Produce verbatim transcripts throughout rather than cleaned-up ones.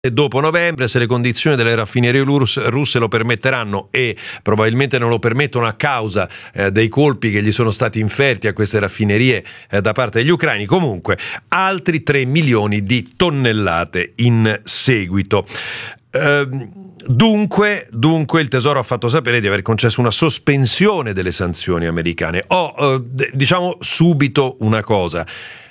E dopo novembre, se le condizioni delle raffinerie russe lo permetteranno, e probabilmente non lo permettono a causa eh, dei colpi che gli sono stati inferti a queste raffinerie eh, da parte degli ucraini, comunque altri tre milioni di tonnellate in seguito. Uh, dunque, dunque il Tesoro ha fatto sapere di aver concesso una sospensione delle sanzioni americane. Ho oh, uh, diciamo subito una cosa.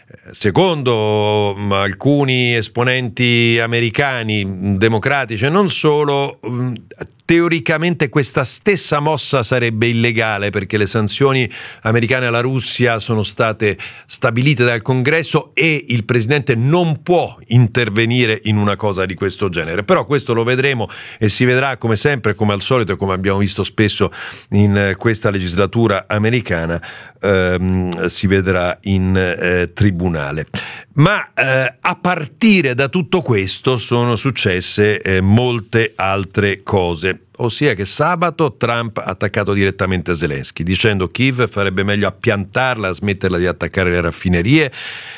Secondo um, alcuni esponenti americani, democratici e non solo, um, teoricamente questa stessa mossa sarebbe illegale perché le sanzioni americane alla Russia sono state stabilite dal Congresso e il presidente non può intervenire in una cosa di questo genere. Però questo lo vedremo e si vedrà, come sempre, come al solito e come abbiamo visto spesso in questa legislatura americana, ehm, si vedrà in eh, tribunale. Ma eh, a partire da tutto questo sono successe eh, molte altre cose. Ossia che sabato Trump ha attaccato direttamente Zelensky, dicendo che Kiev farebbe meglio a piantarla, a smetterla di attaccare le raffinerie.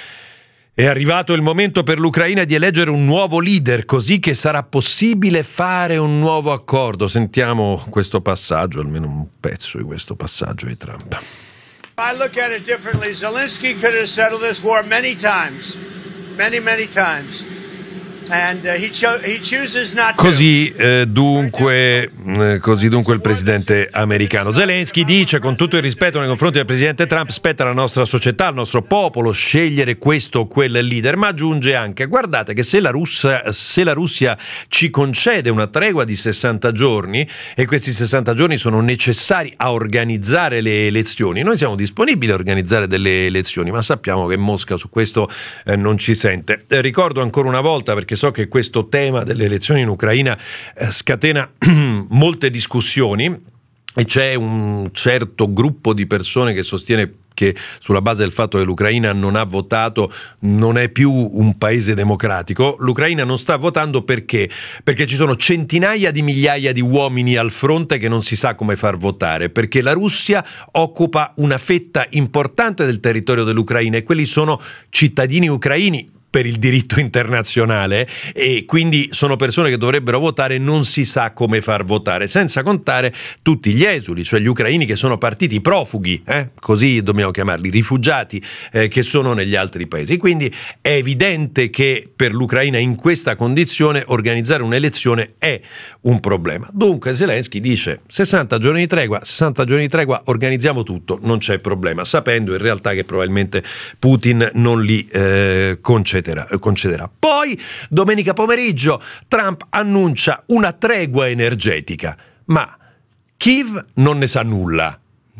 È arrivato il momento per l'Ucraina di eleggere un nuovo leader, così che sarà possibile fare un nuovo accordo. Sentiamo questo passaggio, almeno un pezzo di questo passaggio di Trump. I look at it differently. Zelensky could have settled this war many times, many, many times. And, uh, he cho- he chooses not to. Così, eh, dunque, eh, così dunque il presidente americano Zelensky dice, con tutto il rispetto nei confronti del presidente Trump, spetta alla nostra società, al nostro popolo scegliere questo o quel leader, ma aggiunge anche: guardate che se la Russia, se la Russia ci concede una tregua di sessanta giorni e questi sessanta giorni sono necessari a organizzare le elezioni, noi siamo disponibili a organizzare delle elezioni, ma sappiamo che Mosca su questo eh, non ci sente. Eh, ricordo ancora una volta, perché so che questo tema delle elezioni in Ucraina eh, scatena molte discussioni e c'è un certo gruppo di persone che sostiene che sulla base del fatto che l'Ucraina non ha votato non è più un paese democratico. L'Ucraina non sta votando perché? Perché ci sono centinaia di migliaia di uomini al fronte che non si sa come far votare, perché la Russia occupa una fetta importante del territorio dell'Ucraina e quelli sono cittadini ucraini per il diritto internazionale, e quindi sono persone che dovrebbero votare e non si sa come far votare, senza contare tutti gli esuli, cioè gli ucraini che sono partiti, i profughi, eh? così dobbiamo chiamarli, rifugiati eh, che sono negli altri paesi. Quindi è evidente che per l'Ucraina in questa condizione organizzare un'elezione è un problema. Dunque Zelensky dice sessanta giorni di tregua, sessanta giorni di tregua, organizziamo tutto, non c'è problema, sapendo in realtà che probabilmente Putin non li eh, concederà. concederà. Poi, domenica pomeriggio, Trump annuncia una tregua energetica, ma Kiev non ne sa nulla.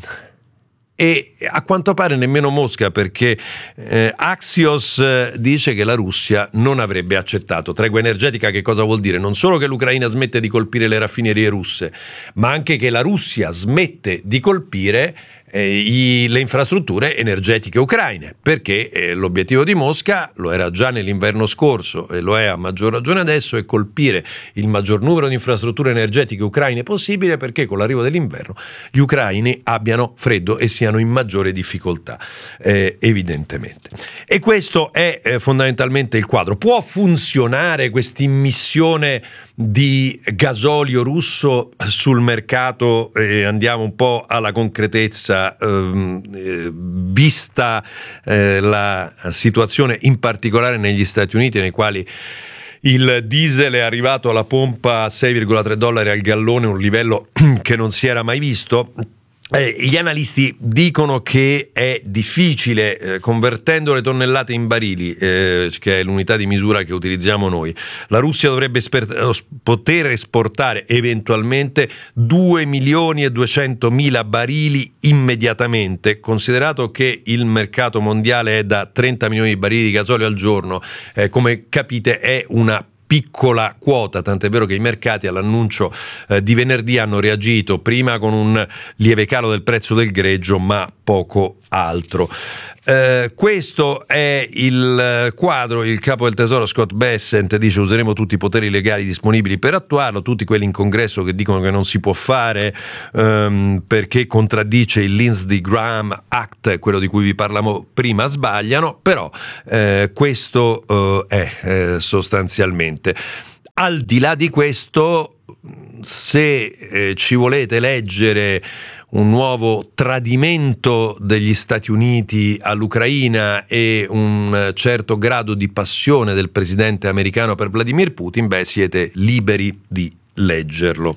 E a quanto pare nemmeno Mosca, perché eh, Axios eh, dice che la Russia non avrebbe accettato. Tregua energetica che cosa vuol dire? Non solo che l'Ucraina smette di colpire le raffinerie russe, ma anche che la Russia smette di colpire eh, i, le infrastrutture energetiche ucraine, perché eh, l'obiettivo di Mosca, lo era già nell'inverno scorso e lo è a maggior ragione adesso, è colpire il maggior numero di infrastrutture energetiche ucraine possibile, perché con l'arrivo dell'inverno gli ucraini abbiano freddo e siano in maggiore difficoltà, eh, evidentemente. E questo è eh, fondamentalmente il quadro. Può funzionare questa immissione di gasolio russo sul mercato? Eh, andiamo un po' alla concretezza, ehm, eh, vista eh, la situazione in particolare negli Stati Uniti, nei quali il diesel è arrivato alla pompa a sei virgola tre dollari al gallone, un livello che non si era mai visto. Eh, gli analisti dicono che è difficile, eh, convertendo le tonnellate in barili, eh, che è l'unità di misura che utilizziamo noi. La Russia dovrebbe esper- poter esportare eventualmente due milioni e duecentomila barili immediatamente, considerato che il mercato mondiale è da trenta milioni di barili di gasolio al giorno. Eh, come capite è una piccola quota, tant'è vero che i mercati all'annuncio eh, di venerdì hanno reagito prima con un lieve calo del prezzo del greggio, ma poco altro. Eh, questo è il quadro. Il capo del Tesoro Scott Bessent dice: useremo tutti i poteri legali disponibili per attuarlo. Tutti quelli in congresso che dicono che non si può fare ehm, perché contraddice il Lindsey Graham Act, quello di cui vi parlavamo prima, sbagliano, però eh, questo eh, è eh, sostanzialmente. Al di là di questo, se eh, ci volete leggere un nuovo tradimento degli Stati Uniti all'Ucraina e un certo grado di passione del presidente americano per Vladimir Putin, beh, siete liberi di leggerlo.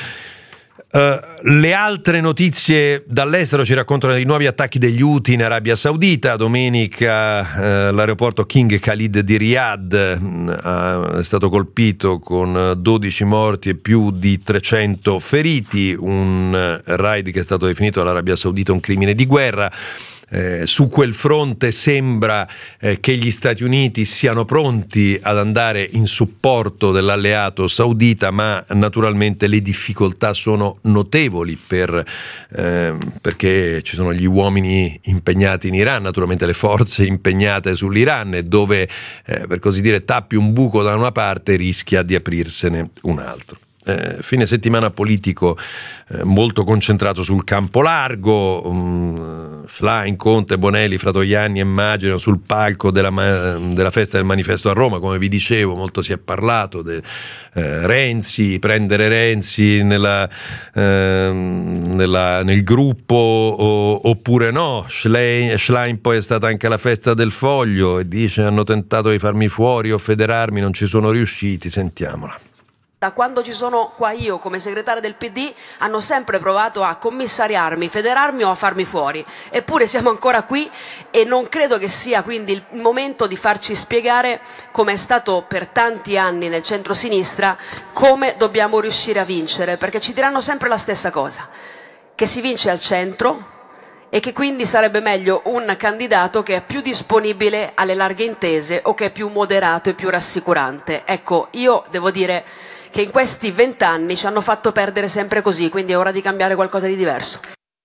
Uh, le altre notizie dall'estero ci raccontano dei nuovi attacchi degli Houthi in Arabia Saudita. Domenica uh, l'aeroporto King Khalid di Riyadh uh, è stato colpito con dodici morti e più di trecento feriti, un uh, raid che è stato definito dall'Arabia Saudita un crimine di guerra. Eh, su quel fronte sembra eh, che gli Stati Uniti siano pronti ad andare in supporto dell'alleato saudita, ma naturalmente le difficoltà sono notevoli per, eh, perché ci sono gli uomini impegnati in Iran, naturalmente le forze impegnate sull'Iran, e dove eh, per così dire tappi un buco da una parte rischia di aprirsene un altro. Eh, fine settimana politico eh, molto concentrato sul campo largo. um, Schlein, Conte, Bonelli, Fratoianni e Magino sul palco della, della festa del manifesto a Roma, come vi dicevo. Molto si è parlato di eh, Renzi, prendere Renzi nella, eh, nella, nel gruppo o, oppure no. Schlein, Schlein poi è stata anche alla festa del Foglio e dice: hanno tentato di farmi fuori o federarmi, non ci sono riusciti. Sentiamola. Da quando ci sono qua io come segretaria del P D hanno sempre provato a commissariarmi, federarmi o a farmi fuori, eppure siamo ancora qui e non credo che sia quindi il momento di farci spiegare, come è stato per tanti anni nel centro-sinistra, come dobbiamo riuscire a vincere, perché ci diranno sempre la stessa cosa, che si vince al centro e che quindi sarebbe meglio un candidato che è più disponibile alle larghe intese o che è più moderato e più rassicurante. Ecco, io devo dire che in questi vent'anni ci hanno fatto perdere sempre così, quindi è ora di cambiare qualcosa di diverso.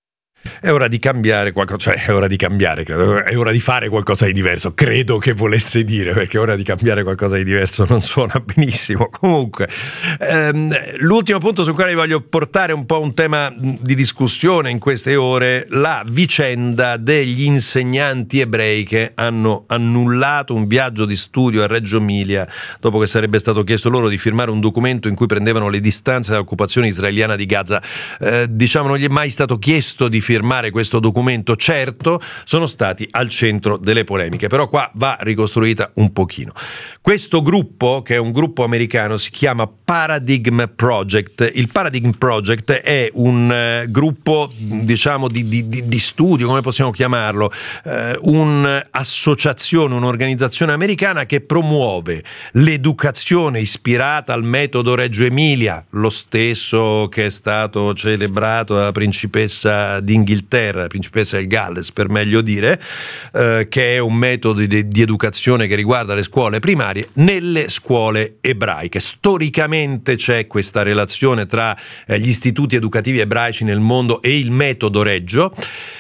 È ora di cambiare qualcosa, cioè è ora di cambiare, credo, è ora di fare qualcosa di diverso, credo che volesse dire, perché ora di cambiare qualcosa di diverso non suona benissimo. Comunque, ehm, l'ultimo punto sul quale voglio portare un po' un tema di discussione in queste ore, la vicenda degli insegnanti ebrei che hanno annullato un viaggio di studio a Reggio Emilia dopo che sarebbe stato chiesto loro di firmare un documento in cui prendevano le distanze dall'occupazione israeliana di Gaza. Eh, diciamo, non gli è mai stato chiesto di firmare questo documento, certo, sono stati al centro delle polemiche, però qua va ricostruita un pochino. Questo gruppo, che è un gruppo americano, si chiama Paradigm Project. Il Paradigm Project è un eh, gruppo, diciamo, di, di, di studio, come possiamo chiamarlo, eh, un'associazione, un'organizzazione americana che promuove l'educazione ispirata al metodo Reggio Emilia, lo stesso che è stato celebrato dalla principessa di Inghilterra, principessa del Galles per meglio dire, eh, che è un metodo di, di educazione che riguarda le scuole primarie nelle scuole ebraiche. Storicamente c'è questa relazione tra eh, gli istituti educativi ebraici nel mondo e il metodo Reggio,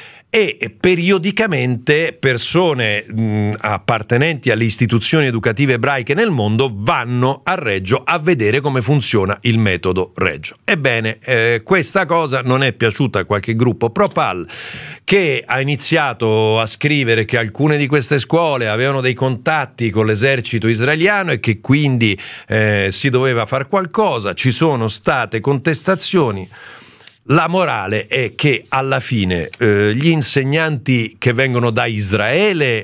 e periodicamente persone mh, appartenenti alle istituzioni educative ebraiche nel mondo vanno a Reggio a vedere come funziona il metodo Reggio. Ebbene, eh, questa cosa non è piaciuta a qualche gruppo pro-Pal, che ha iniziato a scrivere che alcune di queste scuole avevano dei contatti con l'esercito israeliano e che quindi eh, si doveva fare qualcosa. Ci sono state contestazioni. La morale è che alla fine eh, gli insegnanti che vengono da Israele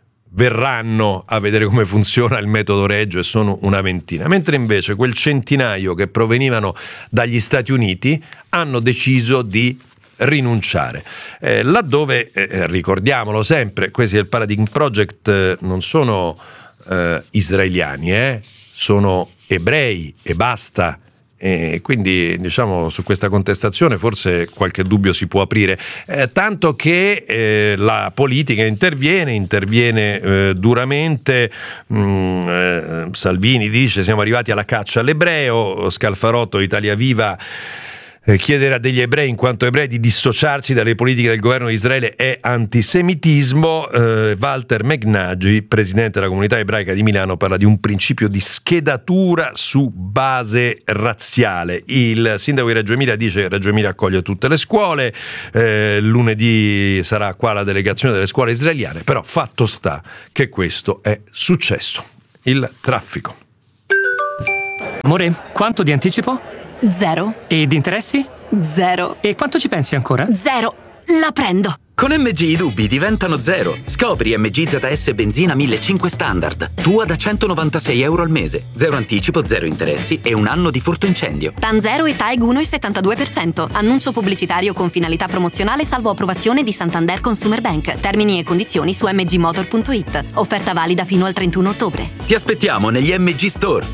verranno a vedere come funziona il metodo Reggio e sono una ventina, mentre invece quel centinaio che provenivano dagli Stati Uniti hanno deciso di rinunciare. Eh, laddove, eh, ricordiamolo sempre, questi del Paradigm Project eh, non sono eh, israeliani, eh, sono ebrei e basta. E quindi, diciamo, su questa contestazione forse qualche dubbio si può aprire, eh, tanto che eh, la politica interviene, interviene eh, duramente. Mm, eh, Salvini dice: siamo arrivati alla caccia all'ebreo. Scalfarotto, Italia Viva, Eh, chiedere a degli ebrei in quanto ebrei di dissociarsi dalle politiche del governo di Israele è antisemitismo. eh, Walter Megnaggi, presidente della comunità ebraica di Milano, parla di un principio di schedatura su base razziale. Il sindaco di Reggio Emilia dice che Reggio Emilia accoglie tutte le scuole, eh, lunedì sarà qua la delegazione delle scuole israeliane, però fatto sta che questo è successo. Il traffico. Amore, quanto di anticipo? Zero. E di interessi? Zero. E quanto ci pensi ancora? Zero. La prendo. Con M G i dubbi diventano zero. Scopri M G Z S Benzina millecinquecento Standard. Tua da centonovantasei euro al mese. Zero anticipo, zero interessi e un anno di furto incendio. TAN zero e TAEG uno virgola settantadue per cento. Annuncio pubblicitario con finalità promozionale salvo approvazione di Santander Consumer Bank. Termini e condizioni su m g motor punto i t. Offerta valida fino al trentuno ottobre. Ti aspettiamo negli M G Store.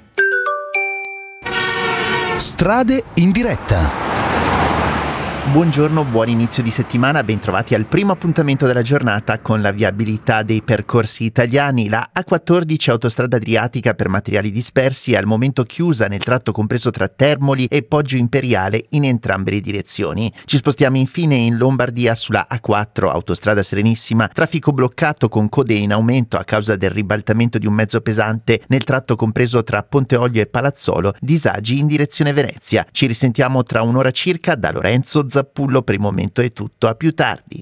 Strade in diretta. Buongiorno, buon inizio di settimana, bentrovati al primo appuntamento della giornata con la viabilità dei percorsi italiani. La A quattordici autostrada adriatica per materiali dispersi è al momento chiusa nel tratto compreso tra Termoli e Poggio Imperiale in entrambe le direzioni. Ci spostiamo infine in Lombardia sulla A quattro, autostrada Serenissima, traffico bloccato con code in aumento a causa del ribaltamento di un mezzo pesante nel tratto compreso tra Ponte Olio e Palazzolo, disagi in direzione Venezia. Ci risentiamo tra un'ora circa da Lorenzo Zappullo. Per il momento è tutto, a più tardi.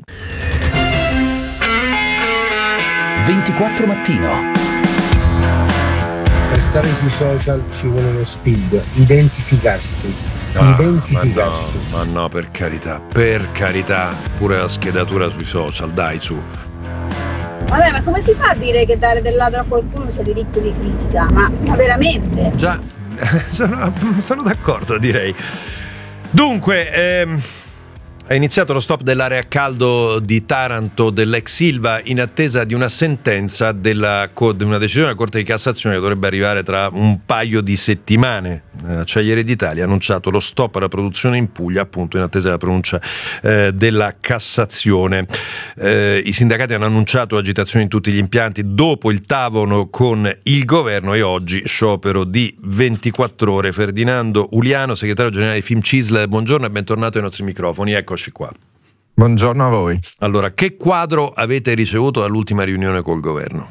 ventiquattro mattino. Per stare sui social ci vuole lo speed, identificarsi, Ah, identificarsi. Ma no, ma no, per carità, per carità, pure la schedatura sui social, dai su. Vabbè, ma come si fa a dire che dare del lato a qualcuno sia diritto di critica? Ma, ma veramente? Già, sono, sono d'accordo, direi. Dunque, ehm, è iniziato lo stop dell'area a caldo di Taranto dell'ex Ilva in attesa di una sentenza della di una decisione della Corte di Cassazione che dovrebbe arrivare tra un paio di settimane. Acciaierie d'Italia ha annunciato lo stop alla produzione in Puglia, appunto in attesa della pronuncia eh, della Cassazione. Eh, I sindacati hanno annunciato agitazioni in tutti gli impianti dopo il tavolo con il governo e oggi sciopero di ventiquattro ore. Ferdinando Uliano, segretario generale di FIMCISL, buongiorno e bentornato ai nostri microfoni. Eccoci qua. Buongiorno a voi. Allora, che quadro avete ricevuto dall'ultima riunione col governo?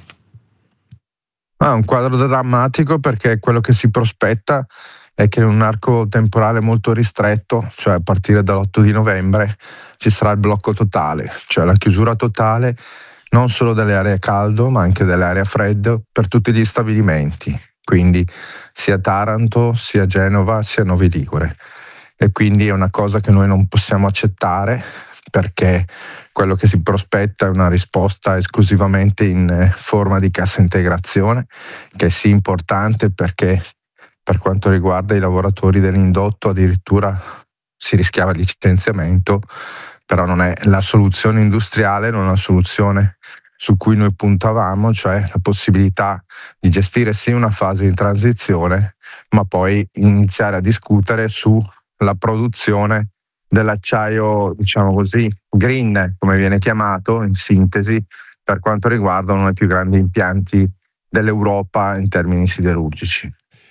Ah, un quadro drammatico, perché quello che si prospetta è che in un arco temporale molto ristretto, cioè a partire dall'otto di novembre, ci sarà il blocco totale, cioè la chiusura totale non solo delle aree a caldo ma anche delle aree a freddo per tutti gli stabilimenti, quindi sia Taranto, sia Genova, sia Novi Ligure. E quindi è una cosa che noi non possiamo accettare, perché quello che si prospetta è una risposta esclusivamente in forma di cassa integrazione, che è sì importante perché per quanto riguarda i lavoratori dell'indotto addirittura si rischiava il licenziamento, però non è la soluzione industriale, non è la soluzione su cui noi puntavamo, cioè la possibilità di gestire sì una fase di transizione, ma poi iniziare a discutere sulla produzione dell'acciaio, diciamo così, green, come viene chiamato in sintesi, per quanto riguarda uno dei più grandi impianti dell'Europa in termini siderurgici.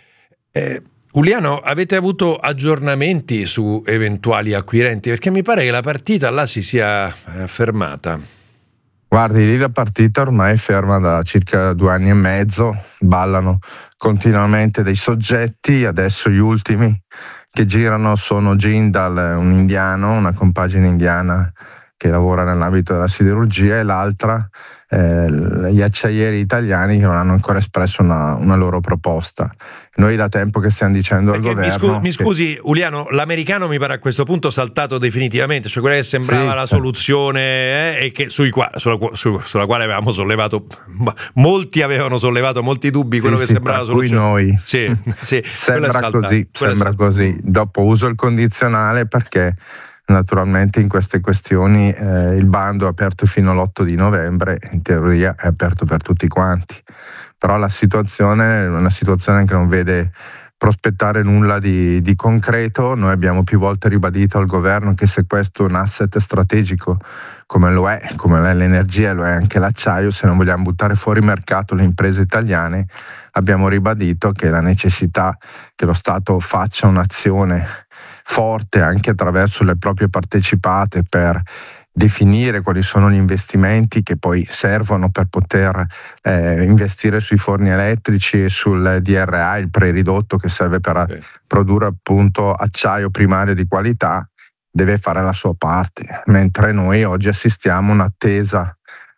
Eh, Uliano, avete avuto aggiornamenti su eventuali acquirenti? Perché mi pare che la partita là si sia eh, fermata. Guardi, lì la partita ormai è ferma da circa due anni e mezzo, ballano continuamente dei soggetti, adesso gli ultimi che girano sono Jindal, un indiano, una compagine indiana che lavora nell'ambito della siderurgia, e l'altra eh, gli acciaieri italiani che non hanno ancora espresso una, una loro proposta. Noi da tempo che stiamo dicendo al Perché governo... Mi, scu- mi che... scusi Uliano, l'americano mi pare a questo punto saltato definitivamente, cioè quella che sembrava sì, la sì. soluzione eh, e che sui qua, sulla, su, sulla quale avevamo sollevato, molti avevano sollevato molti dubbi, quello sì, che sì, sembrava la cui soluzione. Noi. Sì, sì, sembra così, sembra così. Dopo uso il condizionale perché naturalmente in queste questioni eh, il bando è aperto fino all'otto di novembre, in teoria è aperto per tutti quanti, però la situazione è una situazione che non vede prospettare nulla di, di concreto. Noi abbiamo più volte ribadito al governo che se questo è un asset strategico come lo è, come lo è l'energia, lo è anche l'acciaio, se non vogliamo buttare fuori mercato le imprese italiane, abbiamo ribadito che la necessità che lo Stato faccia un'azione forte anche attraverso le proprie partecipate per definire quali sono gli investimenti che poi servono per poter eh, investire sui forni elettrici e sul D R A, il preridotto che serve per okay. produrre appunto acciaio primario di qualità, deve fare la sua parte, mentre noi oggi assistiamo a un'attesa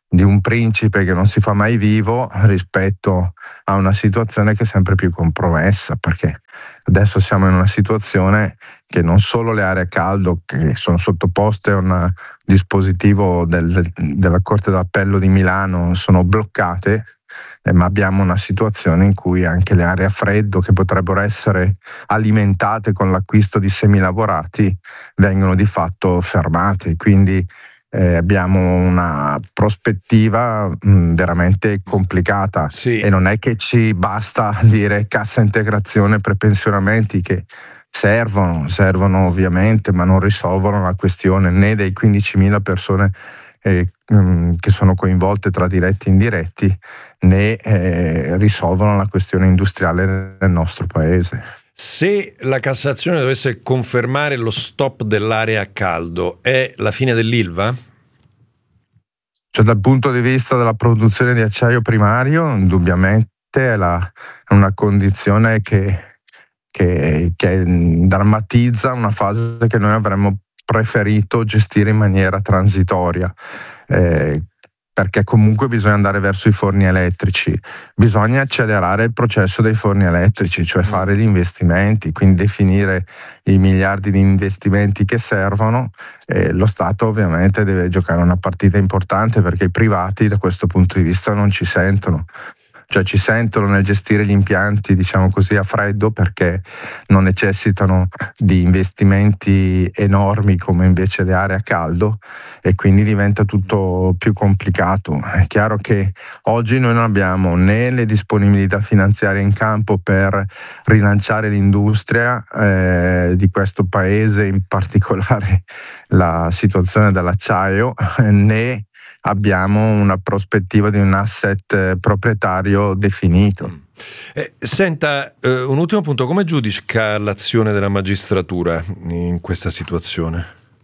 di un principe che non si fa mai vivo rispetto a una situazione che è sempre più compromessa, perché adesso siamo in una situazione che non solo le aree a caldo che sono sottoposte a un dispositivo del, della Corte d'Appello di Milano sono bloccate, eh, ma abbiamo una situazione in cui anche le aree a freddo che potrebbero essere alimentate con l'acquisto di semilavorati vengono di fatto fermate, quindi Eh, abbiamo una prospettiva mh, veramente complicata, sì. E non è che ci basta dire cassa integrazione prepensionamenti, che servono, servono ovviamente, ma non risolvono la questione né dei quindicimila persone eh, mh, che sono coinvolte tra diretti e indiretti, né eh, risolvono la questione industriale nel nostro paese. Se la Cassazione dovesse confermare lo stop dell'area a caldo, è la fine dell'Ilva? Cioè, dal punto di vista della produzione di acciaio primario, indubbiamente è, la, è una condizione che, che, che drammatizza una fase che noi avremmo preferito gestire in maniera transitoria. Eh, perché comunque bisogna andare verso i forni elettrici, bisogna accelerare il processo dei forni elettrici, cioè fare gli investimenti, quindi definire i miliardi di investimenti che servono. E lo Stato ovviamente deve giocare una partita importante, perché i privati da questo punto di vista non ci sentono. Cioè ci sentono nel gestire gli impianti, diciamo così, a freddo, perché non necessitano di investimenti enormi come invece le aree a caldo, e quindi diventa tutto più complicato. È chiaro che oggi noi non abbiamo né le disponibilità finanziarie in campo per rilanciare l'industria eh, di questo paese, in particolare la situazione dell'acciaio, né abbiamo una prospettiva di un asset proprietario definito. Eh, senta, eh, un ultimo punto: come giudica l'azione della magistratura in questa situazione?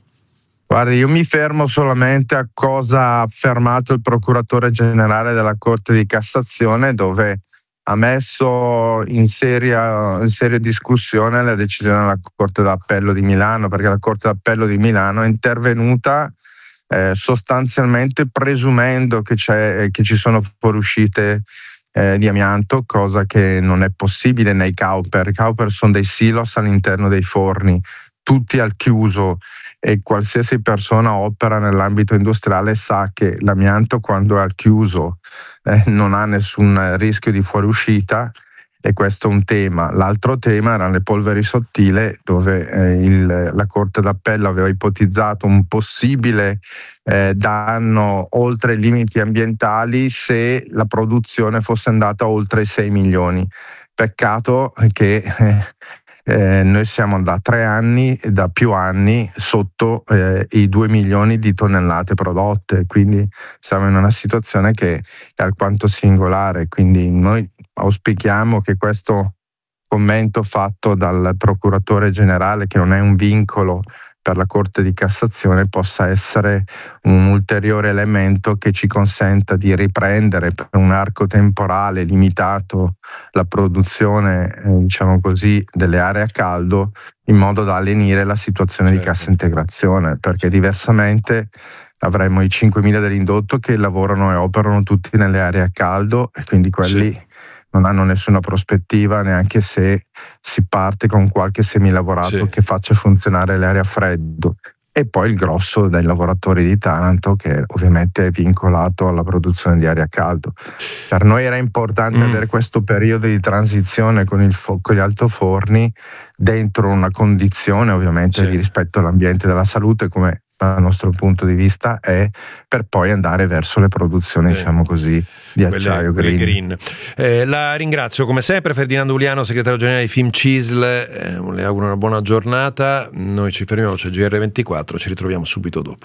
Guardi, io mi fermo solamente a cosa ha affermato il procuratore generale della Corte di Cassazione, dove ha messo in seria, in seria discussione la decisione della Corte d'Appello di Milano, perché la Corte d'Appello di Milano è intervenuta Eh, sostanzialmente presumendo che, c'è, che ci sono fuoriuscite eh, di amianto, cosa che non è possibile nei Cauper. I Cauper sono dei silos all'interno dei forni, tutti al chiuso, e qualsiasi persona opera nell'ambito industriale sa che l'amianto, quando è al chiuso, eh, non ha nessun rischio di fuoriuscita. E questo è un tema. L'altro tema erano le polveri sottili, dove eh, il, la Corte d'Appello aveva ipotizzato un possibile eh, danno oltre i limiti ambientali se la produzione fosse andata oltre i sei milioni. Peccato che eh, eh, noi siamo da tre anni, da più anni, sotto eh, i due milioni di tonnellate prodotte, quindi siamo in una situazione che è alquanto singolare. Quindi noi auspichiamo che questo commento fatto dal procuratore generale, che non è un vincolo per la Corte di Cassazione, possa essere un ulteriore elemento che ci consenta di riprendere per un arco temporale limitato la produzione, eh, diciamo così, delle aree a caldo, in modo da lenire la situazione certo. di cassa integrazione, perché diversamente avremo i cinquemila dell'indotto che lavorano e operano tutti nelle aree a caldo, e quindi quelli sì. non hanno nessuna prospettiva, neanche se si parte con qualche semilavorato sì. che faccia funzionare le aree a freddo. E poi il grosso dei lavoratori di Taranto, che ovviamente è vincolato alla produzione di aree a caldo. Per noi era importante mm. avere questo periodo di transizione con, il fo- con gli altoforni dentro una condizione ovviamente sì. di rispetto all'ambiente e della salute, come dal nostro punto di vista è, per poi andare verso le produzioni eh, diciamo così di acciaio quelle, green, quelle green. Eh, la ringrazio come sempre, Ferdinando Uliano, segretario generale di FIMCISL. eh, le auguro una buona giornata. Noi ci fermiamo, c'è G R ventiquattro, ci ritroviamo subito dopo.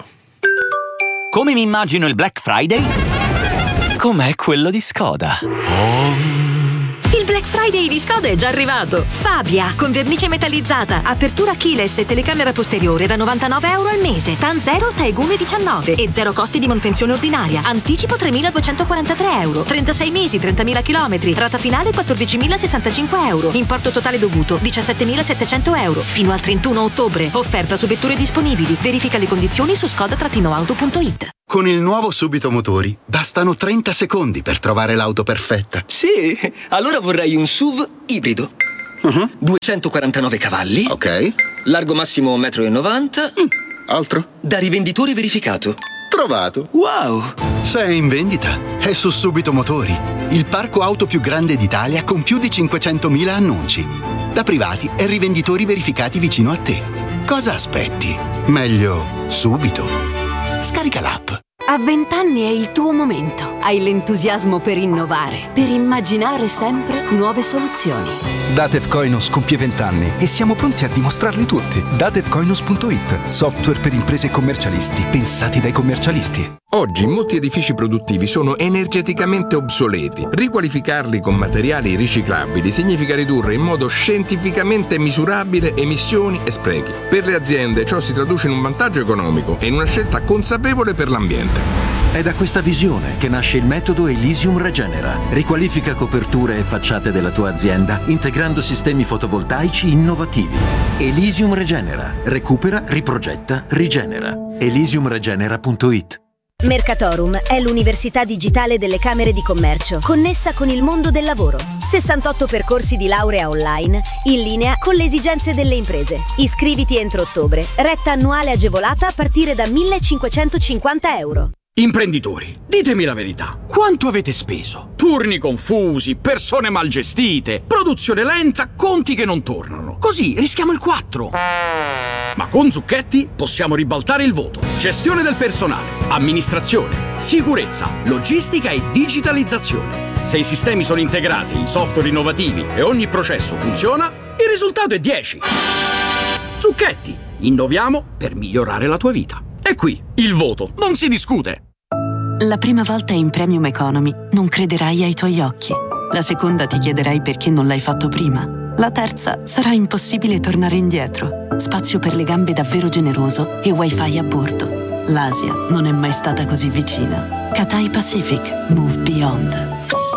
Come mi immagino il Black Friday? Com'è quello di Skoda? Oh. Black Friday di Skoda è già arrivato. Fabia, con vernice metallizzata, apertura keyless e telecamera posteriore da novantanove euro al mese. T A N zero, Taigu diciannove e zero costi di manutenzione ordinaria. Anticipo tremiladuecentoquarantatré euro. trentasei mesi, trentamila chilometri. Rata finale quattordicimilasessantacinque euro. Importo totale dovuto diciassettemilasettecento euro. Fino al trentuno ottobre. Offerta su vetture disponibili. Verifica le condizioni su skoda auto punto it. Con il nuovo Subito Motori bastano trenta secondi per trovare l'auto perfetta. Sì, allora vorrei un S U V ibrido. Uh-huh. duecentoquarantanove cavalli. Ok. Largo massimo un metro e novanta. Mm, altro? Da rivenditore verificato. Trovato. Wow! Se è in vendita, è su Subito Motori, il parco auto più grande d'Italia con più di cinquecentomila annunci. Da privati e rivenditori verificati vicino a te. Cosa aspetti? Meglio subito. Scarica l'app. A vent'anni è il tuo momento. Hai l'entusiasmo per innovare, per immaginare sempre nuove soluzioni. Datev Koinos compie vent'anni e siamo pronti a dimostrarli tutti. datev koinos punto it, software per imprese e commercialisti, pensati dai commercialisti. Oggi molti edifici produttivi sono energeticamente obsoleti. Riqualificarli con materiali riciclabili significa ridurre in modo scientificamente misurabile emissioni e sprechi. Per le aziende ciò si traduce in un vantaggio economico e in una scelta consapevole per l'ambiente. È da questa visione che nasce il metodo Elysium Regenera. Riqualifica coperture e facciate della tua azienda integrando sistemi fotovoltaici innovativi. Elysium Regenera. Recupera, riprogetta, rigenera. elysium regenera punto it. Mercatorum è l'università digitale delle Camere di Commercio, connessa con il mondo del lavoro. sessantotto percorsi di laurea online, in linea con le esigenze delle imprese. Iscriviti entro ottobre. Retta annuale agevolata a partire da millecinquecentocinquanta euro. Imprenditori, ditemi la verità. Quanto avete speso? Turni confusi, persone mal gestite, produzione lenta, conti che non tornano. Così rischiamo il quattro. Ma con Zucchetti possiamo ribaltare il voto. Gestione del personale, amministrazione, sicurezza, logistica e digitalizzazione. Se i sistemi sono integrati, i software innovativi e ogni processo funziona, il risultato è dieci. Zucchetti, innoviamo per migliorare la tua vita. E qui, il voto, non si discute. La prima volta in Premium Economy non crederai ai tuoi occhi. La seconda ti chiederai perché non l'hai fatto prima. La terza sarà impossibile tornare indietro. Spazio per le gambe davvero generoso e wifi a bordo. L'Asia non è mai stata così vicina. Cathay Pacific. Move Beyond.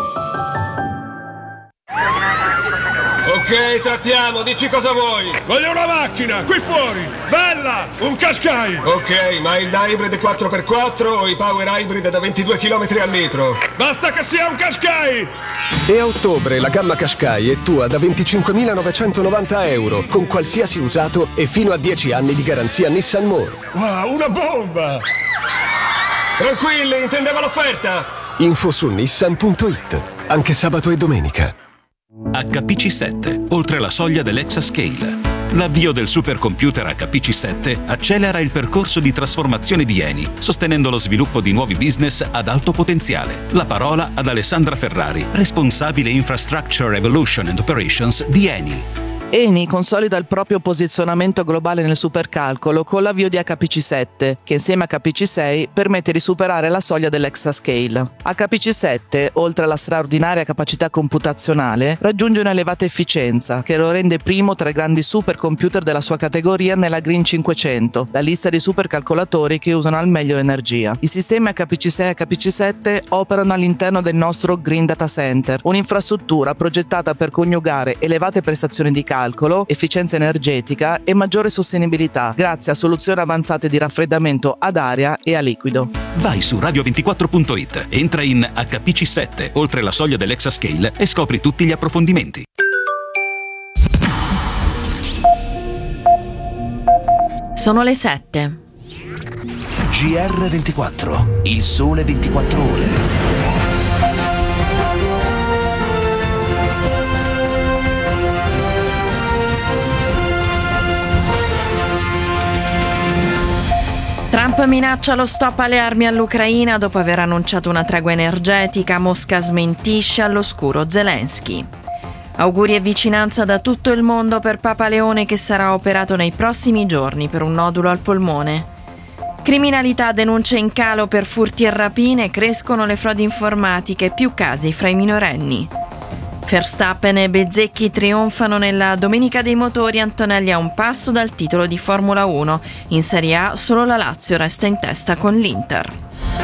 Ok, trattiamo, dici cosa vuoi. Voglio una macchina, qui fuori, bella, un Qashqai. Ok, ma il hybrid quattro per quattro o i power hybrid da ventidue chilometri al litro? Basta che sia un Qashqai. E a ottobre la gamma Qashqai è tua da venticinquemilanovancentonovanta euro, con qualsiasi usato e fino a dieci anni di garanzia Nissan More. Wow, una bomba. Tranquilli, intendeva l'offerta. Info su nissan punto it, anche sabato e domenica. H P C sette, oltre la soglia dell'Exascale. L'avvio del supercomputer H P C sette accelera il percorso di trasformazione di Eni, sostenendo lo sviluppo di nuovi business ad alto potenziale. La parola ad Alessandra Ferrari, responsabile Infrastructure Evolution and Operations di Eni. Eni consolida il proprio posizionamento globale nel supercalcolo con l'avvio di H P C sette, che insieme a H P C sei permette di superare la soglia dell'Exascale. H P C sette, oltre alla straordinaria capacità computazionale, raggiunge un'elevata efficienza, che lo rende primo tra i grandi supercomputer della sua categoria nella Green cinquecento, la lista di supercalcolatori che usano al meglio l'energia. I sistemi H P C sei e H P C sette operano all'interno del nostro Green Data Center, un'infrastruttura progettata per coniugare elevate prestazioni di calcolo, efficienza energetica e maggiore sostenibilità grazie a soluzioni avanzate di raffreddamento ad aria e a liquido. Vai su radio ventiquattro punto it, entra in H P C sette, oltre la soglia dell'Exascale e scopri tutti gli approfondimenti. Sono le sette. G R ventiquattro, il sole ventiquattro ore. Trump minaccia lo stop alle armi all'Ucraina dopo aver annunciato una tregua energetica. Mosca smentisce all'oscuro Zelensky. Auguri e vicinanza da tutto il mondo per Papa Leone, che sarà operato nei prossimi giorni per un nodulo al polmone. Criminalità, denunce in calo per furti e rapine, crescono le frodi informatiche, più casi fra i minorenni. Verstappen e Bezzecchi trionfano nella Domenica dei Motori. Antonelli a un passo dal titolo di Formula uno. In Serie A solo la Lazio resta in testa con l'Inter.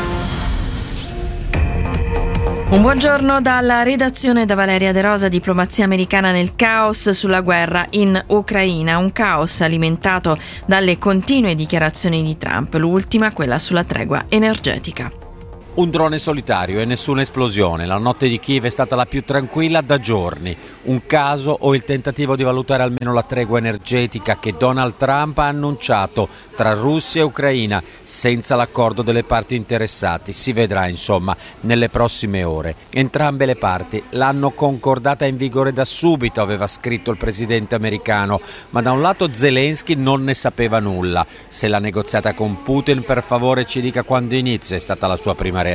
Un buongiorno dalla redazione da Valeria De Rosa. Diplomazia americana nel caos sulla guerra in Ucraina, un caos alimentato dalle continue dichiarazioni di Trump, l'ultima quella sulla tregua energetica. Un drone solitario e nessuna esplosione. La notte di Kiev è stata la più tranquilla da giorni. Un caso o il tentativo di valutare almeno la tregua energetica che Donald Trump ha annunciato tra Russia e Ucraina senza l'accordo delle parti interessate. Si vedrà insomma nelle prossime ore. Entrambe le parti l'hanno concordata in vigore da subito, aveva scritto il presidente americano, ma da un lato Zelensky non ne sapeva nulla. Se l'ha negoziata con Putin, per favore ci dica quando inizia, è stata la sua prima reazione.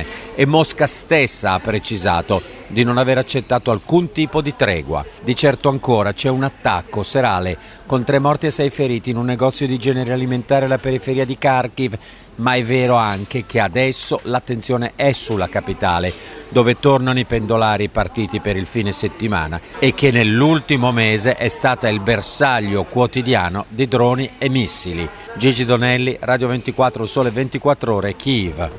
E Mosca stessa ha precisato di non aver accettato alcun tipo di tregua. Di certo ancora c'è un attacco serale con tre morti e sei feriti in un negozio di generi alimentari alla periferia di Kharkiv, ma è vero anche che adesso l'attenzione è sulla capitale, dove tornano i pendolari partiti per il fine settimana e che nell'ultimo mese è stata il bersaglio quotidiano di droni e missili. Gigi Donelli, Radio ventiquattro, Sole ventiquattro Ore, Kiev.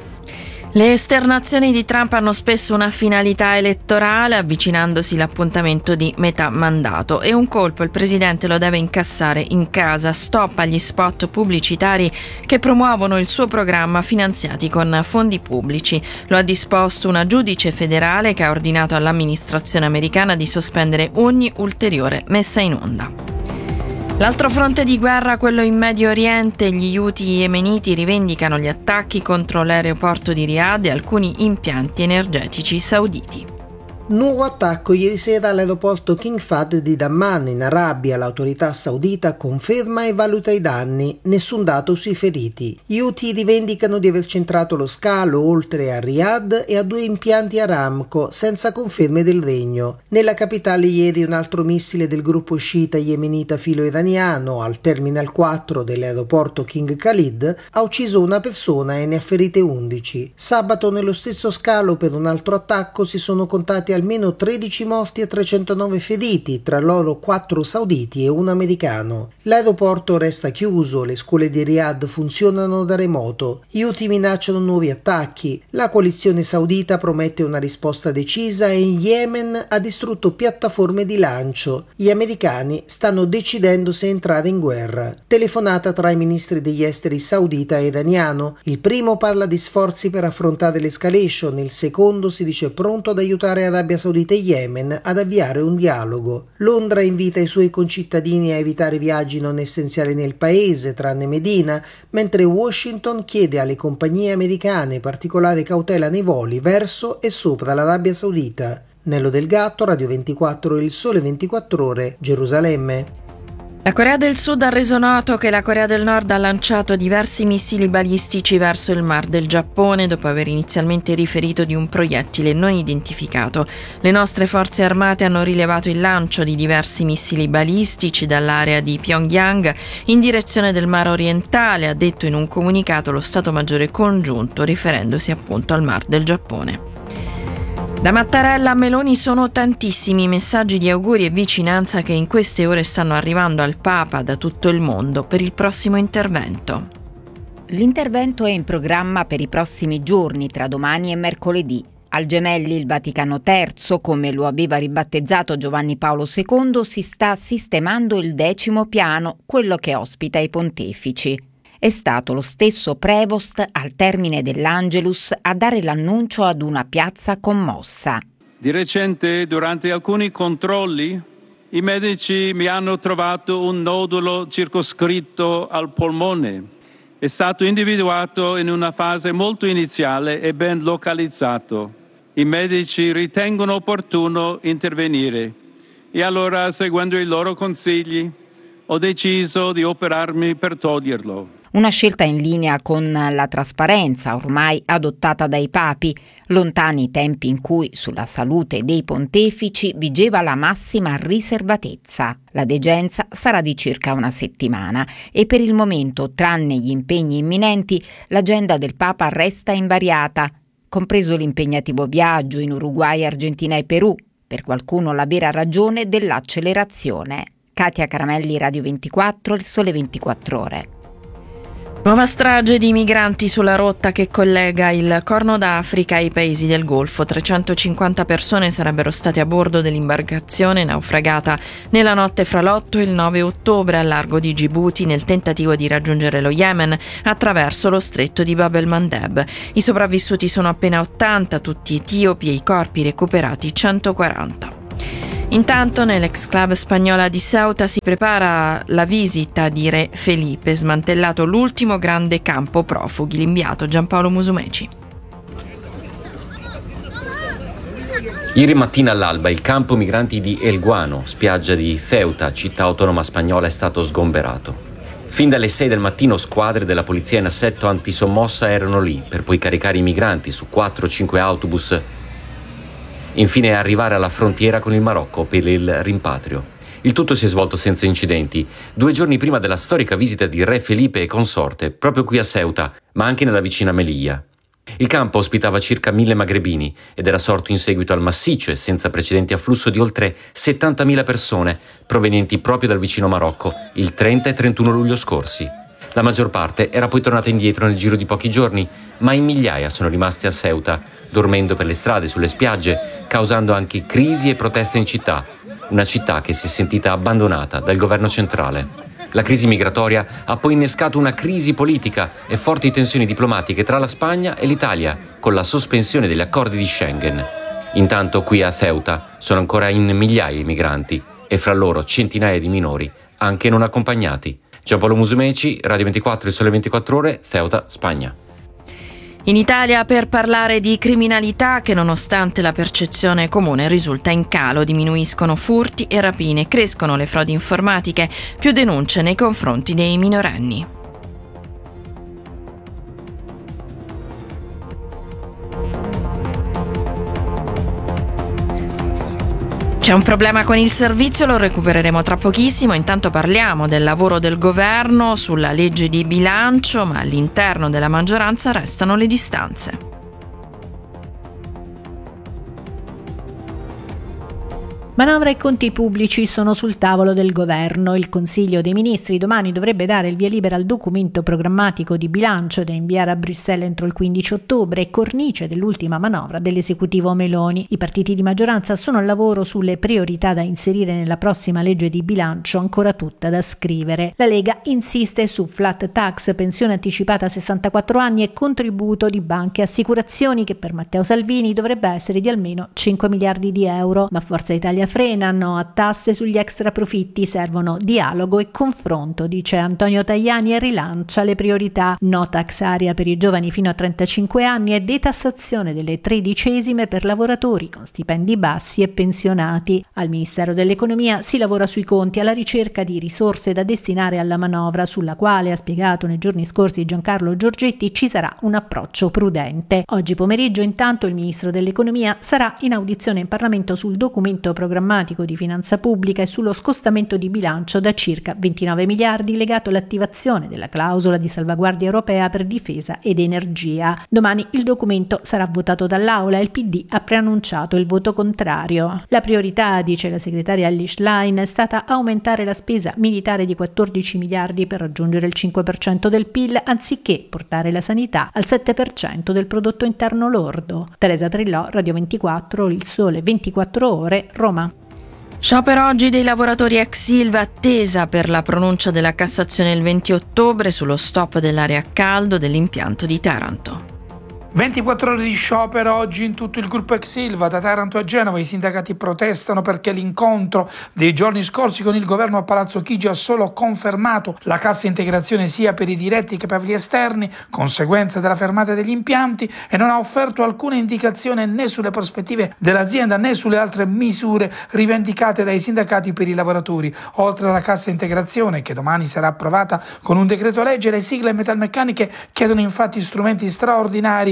Le esternazioni di Trump hanno spesso una finalità elettorale, avvicinandosi l'appuntamento di metà mandato, e un colpo il presidente lo deve incassare in casa. Stop agli spot pubblicitari che promuovono il suo programma finanziati con fondi pubblici. Lo ha disposto una giudice federale che ha ordinato all'amministrazione americana di sospendere ogni ulteriore messa in onda. L'altro fronte di guerra, quello in Medio Oriente, gli Houthi yemeniti rivendicano gli attacchi contro l'aeroporto di Riyadh e alcuni impianti energetici sauditi. Nuovo attacco ieri sera all'aeroporto King Fahd di Damman in Arabia. L'autorità saudita conferma e valuta i danni, nessun dato sui feriti. Gli Houthi rivendicano di aver centrato lo scalo oltre a Riyadh e a due impianti Aramco, senza conferme del regno. Nella capitale ieri un altro missile del gruppo sciita yemenita filo-iraniano al Terminal quattro dell'aeroporto King Khalid ha ucciso una persona e ne ha ferite undici. Sabato nello stesso scalo per un altro attacco si sono contati almeno tredici morti e trecentonove feriti, tra loro quattro sauditi e un americano. L'aeroporto resta chiuso, le scuole di Riyadh funzionano da remoto. Gli Houthi minacciano nuovi attacchi. La coalizione saudita promette una risposta decisa e in Yemen ha distrutto piattaforme di lancio. Gli americani stanno decidendo se entrare in guerra. Telefonata tra i ministri degli esteri saudita e iraniano. Il primo parla di sforzi per affrontare l'escalation, il secondo si dice pronto ad aiutare Arabia Saudita e Yemen ad avviare un dialogo. Londra invita i suoi concittadini a evitare viaggi non essenziali nel paese, tranne Medina, mentre Washington chiede alle compagnie americane particolare cautela nei voli verso e sopra l'Arabia Saudita. Nello Del Gatto, Radio ventiquattro, Il Sole ventiquattro Ore, Gerusalemme. La Corea del Sud ha reso noto che la Corea del Nord ha lanciato diversi missili balistici verso il Mar del Giappone dopo aver inizialmente riferito di un proiettile non identificato. Le nostre forze armate hanno rilevato il lancio di diversi missili balistici dall'area di Pyongyang in direzione del Mar Orientale, ha detto in un comunicato lo Stato Maggiore Congiunto, riferendosi appunto al Mar del Giappone. Da Mattarella a Meloni sono tantissimi i messaggi di auguri e vicinanza che in queste ore stanno arrivando al Papa da tutto il mondo per il prossimo intervento. L'intervento è in programma per i prossimi giorni, tra domani e mercoledì. Al Gemelli il Vaticano terzo, come lo aveva ribattezzato Giovanni Paolo secondo, si sta sistemando il decimo piano, quello che ospita i pontefici. È stato lo stesso Prevost al termine dell'Angelus a dare l'annuncio ad una piazza commossa. Di recente, durante alcuni controlli, i medici mi hanno trovato un nodulo circoscritto al polmone. È stato individuato in una fase molto iniziale e ben localizzato. I medici ritengono opportuno intervenire e allora, seguendo i loro consigli, ho deciso di operarmi per toglierlo. Una scelta in linea con la trasparenza ormai adottata dai papi, lontani i tempi in cui sulla salute dei pontefici vigeva la massima riservatezza. La degenza sarà di circa una settimana e per il momento, tranne gli impegni imminenti, l'agenda del Papa resta invariata, compreso l'impegnativo viaggio in Uruguay, Argentina e Perù, per qualcuno la vera ragione dell'accelerazione. Katia Caramelli, Radio ventiquattro, Il Sole ventiquattro Ore. Nuova strage di migranti sulla rotta che collega il Corno d'Africa ai paesi del Golfo. trecentocinquanta persone sarebbero state a bordo dell'imbarcazione naufragata nella notte fra l'otto e il nove ottobre al largo di Gibuti nel tentativo di raggiungere lo Yemen attraverso lo stretto di Bab el-Mandeb. I sopravvissuti sono appena ottanta, tutti etiopi, e i corpi recuperati centoquaranta. Intanto nell'ex club spagnola di Ceuta si prepara la visita di Re Felipe, smantellato l'ultimo grande campo profughi. L'inviato Giampaolo Musumeci. Ieri mattina all'alba il campo migranti di El Guano, spiaggia di Ceuta, città autonoma spagnola, è stato sgomberato. Fin dalle sei del mattino squadre della polizia in assetto antisommossa erano lì per poi caricare i migranti su quattro o cinque autobus, infine arrivare alla frontiera con il Marocco per il rimpatrio. Il tutto si è svolto senza incidenti, due giorni prima della storica visita di Re Felipe e consorte, proprio qui a Ceuta, ma anche nella vicina Melilla. Il campo ospitava circa mille magrebini ed era sorto in seguito al massiccio e senza precedenti afflusso di oltre settantamila persone provenienti proprio dal vicino Marocco il trenta e trentuno luglio scorsi. La maggior parte era poi tornata indietro nel giro di pochi giorni, ma in migliaia sono rimasti a Ceuta, dormendo per le strade, sulle spiagge, causando anche crisi e proteste in città, una città che si è sentita abbandonata dal governo centrale. La crisi migratoria ha poi innescato una crisi politica e forti tensioni diplomatiche tra la Spagna e l'Italia, con la sospensione degli accordi di Schengen. Intanto qui a Ceuta sono ancora in migliaia i migranti e fra loro centinaia di minori, anche non accompagnati. Giampaolo Musumeci, Radio ventiquattro, Il Sole ventiquattro Ore, Ceuta, Spagna. In Italia, per parlare di criminalità che nonostante la percezione comune risulta in calo, diminuiscono furti e rapine, crescono le frodi informatiche, più denunce nei confronti dei minorenni. C'è un problema con il servizio, lo recupereremo tra pochissimo. Intanto parliamo del lavoro del governo sulla legge di bilancio, ma all'interno della maggioranza restano le distanze. Manovra e conti pubblici sono sul tavolo del governo. Il Consiglio dei Ministri domani dovrebbe dare il via libera al documento programmatico di bilancio da inviare a Bruxelles entro il quindici ottobre, cornice dell'ultima manovra dell'esecutivo Meloni. I partiti di maggioranza sono al lavoro sulle priorità da inserire nella prossima legge di bilancio, ancora tutta da scrivere. La Lega insiste su flat tax, pensione anticipata a sessantaquattro anni e contributo di banche e assicurazioni, che per Matteo Salvini dovrebbe essere di almeno cinque miliardi di euro. Ma Forza Italia frena, no a tasse sugli extra profitti, servono dialogo e confronto, dice Antonio Tajani, e rilancia le priorità: no tax area per i giovani fino a trentacinque anni e detassazione delle tredicesime per lavoratori con stipendi bassi e pensionati. Al Ministero dell'Economia si lavora sui conti alla ricerca di risorse da destinare alla manovra, sulla quale, ha spiegato nei giorni scorsi Giancarlo Giorgetti, ci sarà un approccio prudente. Oggi pomeriggio intanto il Ministro dell'Economia sarà in audizione in Parlamento sul documento programmatico di finanza pubblica e sullo scostamento di bilancio da circa ventinove miliardi legato all'attivazione della clausola di salvaguardia europea per difesa ed energia. Domani il documento sarà votato dall'Aula e il P D ha preannunciato il voto contrario. La priorità, dice la segretaria Elly Schlein, è stata aumentare la spesa militare di quattordici miliardi per raggiungere il cinque per cento del P I L, anziché portare la sanità al sette per cento del prodotto interno lordo. Teresa Trillò, Radio ventiquattro, Il Sole ventiquattro Ore, Roma. Sciopero oggi dei lavoratori ex Ilva, attesa per la pronuncia della Cassazione il venti ottobre sullo stop dell'area a caldo dell'impianto di Taranto. ventiquattro ore di sciopero oggi in tutto il gruppo ex Ilva. Da Taranto a Genova i sindacati protestano perché l'incontro dei giorni scorsi con il governo a Palazzo Chigi ha solo confermato la cassa integrazione sia per i diretti che per gli esterni, conseguenza della fermata degli impianti, e non ha offerto alcuna indicazione né sulle prospettive dell'azienda né sulle altre misure rivendicate dai sindacati per i lavoratori. Oltre alla cassa integrazione, che domani sarà approvata con un decreto legge, le sigle metalmeccaniche chiedono infatti strumenti straordinari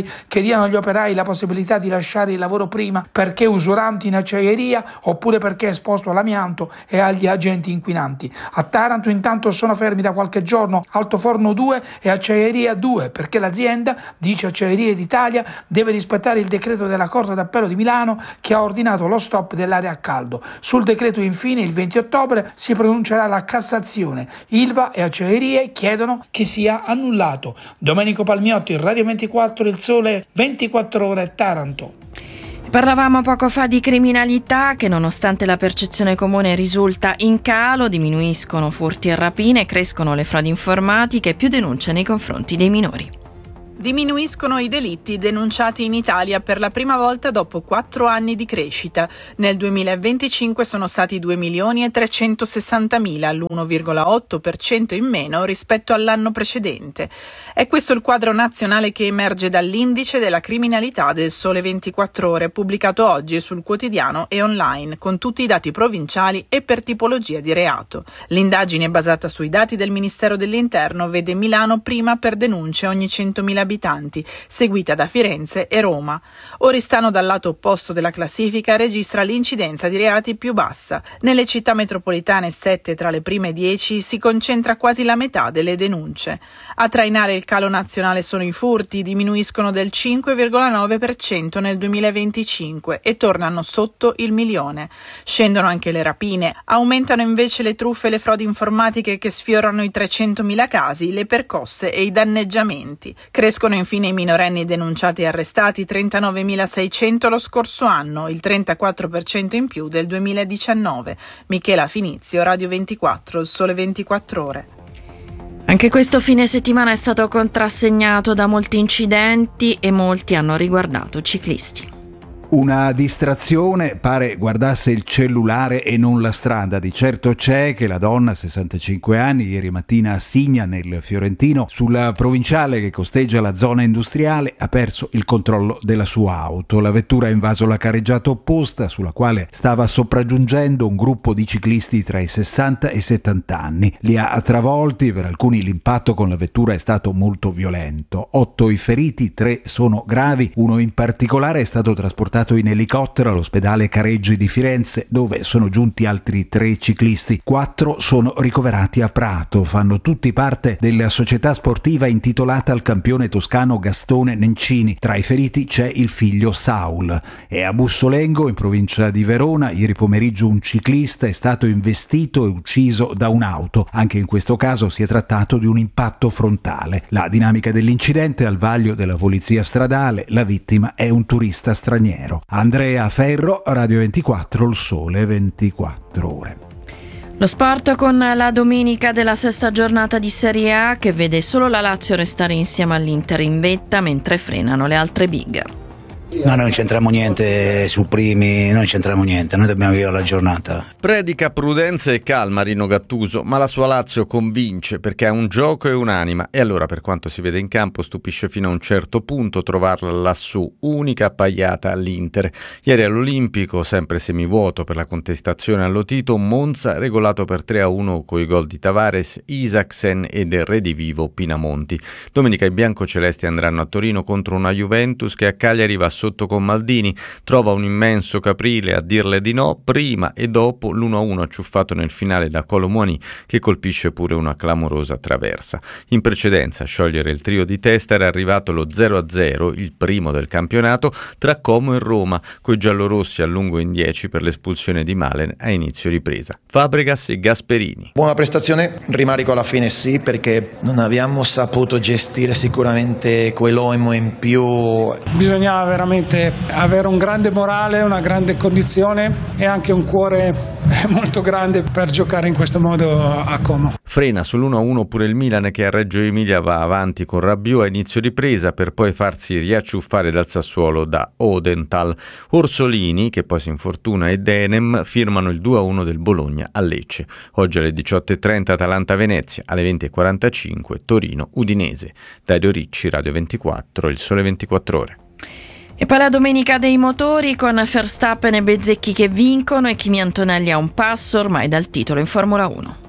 che diano agli operai la possibilità di lasciare il lavoro prima perché usuranti in acciaieria oppure perché esposto all'amianto e agli agenti inquinanti. A Taranto intanto sono fermi da qualche giorno Altoforno due e Acciaieria due perché l'azienda, dice Acciaierie d'Italia, deve rispettare il decreto della Corte d'Appello di Milano che ha ordinato lo stop dell'area a caldo. Sul decreto infine il venti ottobre si pronuncerà la Cassazione. Ilva e Acciaierie chiedono che sia annullato. Domenico Palmiotti, Radio ventiquattro, Il Sole ventiquattro Ore, Taranto. Parlavamo poco fa di criminalità che, nonostante la percezione comune risulta in calo, diminuiscono furti e rapine, crescono le frodi informatiche e più denunce nei confronti dei minori. Diminuiscono i delitti denunciati in Italia per la prima volta dopo quattro anni di crescita. Nel duemilaventicinque sono stati due milioni e trecentosessantamila, l'uno virgola otto per cento in meno rispetto all'anno precedente. È questo il quadro nazionale che emerge dall'indice della criminalità del Sole ventiquattro Ore, pubblicato oggi sul quotidiano e online, con tutti i dati provinciali e per tipologia di reato. L'indagine, basata sui dati del Ministero dell'Interno, vede Milano prima per denunce ogni centomila abitanti, seguita da Firenze e Roma. Oristano, dal lato opposto della classifica, registra l'incidenza di reati più bassa. Nelle città metropolitane, sette tra le prime dieci, si concentra quasi la metà delle denunce. A trainare il calo nazionale sono i furti, diminuiscono del cinque virgola nove per cento nel duemilaventicinque e tornano sotto il milione. Scendono anche le rapine, aumentano invece le truffe e le frodi informatiche che sfiorano i trecentomila casi, le percosse e i danneggiamenti. Crescono infine i minorenni denunciati e arrestati, trentanovemilaseicento lo scorso anno, il trentaquattro per cento in più del duemiladiciannove. Michela Finizio, Radio ventiquattro, Il Sole ventiquattro Ore. Anche questo fine settimana è stato contrassegnato da molti incidenti e molti hanno riguardato ciclisti. Una distrazione, pare guardasse il cellulare e non la strada. Di certo c'è che la donna, sessantacinque anni, ieri mattina a Signa, nel Fiorentino, sulla provinciale che costeggia la zona industriale, ha perso il controllo della sua auto. La vettura ha invaso la carreggiata opposta, sulla quale stava sopraggiungendo un gruppo di ciclisti tra i sessanta e i settanta anni. Li ha travolti, per alcuni l'impatto con la vettura è stato molto violento. Otto i feriti, tre sono gravi, uno in particolare è stato trasportato in elicottero all'ospedale Careggi di Firenze, dove sono giunti altri tre ciclisti. Quattro sono ricoverati a Prato, fanno tutti parte della società sportiva intitolata al campione toscano Gastone Nencini. Tra i feriti c'è il figlio Saul. E a Bussolengo, in provincia di Verona, ieri pomeriggio un ciclista è stato investito e ucciso da un'auto. Anche in questo caso si è trattato di un impatto frontale. La dinamica dell'incidente al vaglio della polizia stradale, la vittima è un turista straniero. Andrea Ferro, Radio ventiquattro, Il Sole ventiquattro Ore. Lo sport con la domenica della sesta giornata di Serie A che vede solo la Lazio restare insieme all'Inter in vetta mentre frenano le altre big. No, noi non c'entriamo niente su primi, noi non c'entriamo niente, noi dobbiamo vivere la giornata. Predica prudenza e calma Rino Gattuso, ma la sua Lazio convince perché ha un gioco e un'anima e allora, per quanto si vede in campo, stupisce fino a un certo punto trovarla lassù, unica appaiata all'Inter. Ieri all'Olimpico, sempre semivuoto per la contestazione allo Tito, Monza regolato per tre a uno coi gol di Tavares, Isaksen e del redivivo Pinamonti. Domenica i biancocelesti andranno a Torino contro una Juventus che a Cagliari va sotto con Maldini, trova un immenso Caprile a dirle di no prima e dopo l'uno a uno acciuffato nel finale da Colomoni che colpisce pure una clamorosa traversa. In precedenza a sciogliere il trio di testa era arrivato lo zero a zero, il primo del campionato, tra Como e Roma, coi giallorossi a lungo in dieci per l'espulsione di Malen a inizio ripresa. Fabregas e Gasperini. Buona prestazione, rimarico alla fine sì, perché non abbiamo saputo gestire sicuramente quell'omo in più. Bisognava veramente avere un grande morale, una grande condizione e anche un cuore molto grande per giocare in questo modo a Como. Frena sull'uno a uno pure il Milan che a Reggio Emilia va avanti con Rabiot a inizio ripresa per poi farsi riacciuffare dal Sassuolo da Odenthal. Orsolini, che poi si infortuna, e Denem firmano il due a uno del Bologna a Lecce. Oggi alle diciotto e trenta Atalanta-Venezia, alle venti e quarantacinque Torino-Udinese. Dario Ricci, Radio ventiquattro, Il Sole ventiquattro Ore. E poi la domenica dei motori con Verstappen e Bezzecchi che vincono e Kimi Antonelli a un passo ormai dal titolo in Formula uno.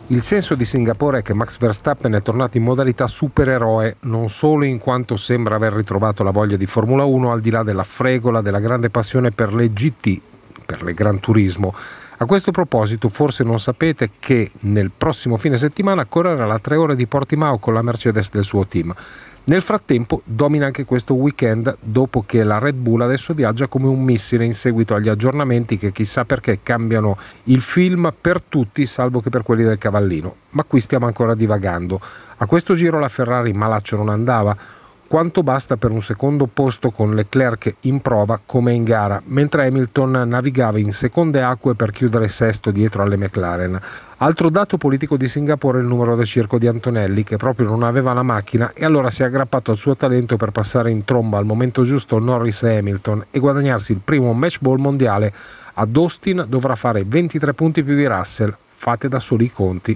Il senso di Singapore è che Max Verstappen è tornato in modalità supereroe, non solo in quanto sembra aver ritrovato la voglia di Formula uno al di là della fregola, della grande passione per le G T, per le Gran Turismo. A questo proposito, forse non sapete che nel prossimo fine settimana correrà la tre ore di Portimao con la Mercedes del suo team. Nel frattempo domina anche questo weekend, dopo che la Red Bull adesso viaggia come un missile in seguito agli aggiornamenti che chissà perché cambiano il film per tutti salvo che per quelli del cavallino. Ma qui stiamo ancora divagando. A questo giro la Ferrari malaccio non andava. Quanto basta per un secondo posto con Leclerc in prova come in gara, mentre Hamilton navigava in seconde acque per chiudere sesto dietro alle McLaren. Altro dato politico di Singapore è il numero da circo di Antonelli, che proprio non aveva la macchina e allora si è aggrappato al suo talento per passare in tromba al momento giusto Norris e Hamilton e guadagnarsi il primo match ball mondiale. Ad Austin dovrà fare ventitré punti più di Russell. Fate da soli i conti.